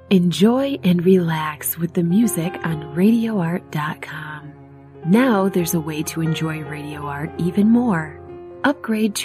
Enjoy and relax with the music on RadioArt.com. Now there's a way to enjoy Radio Art even more. Upgrade to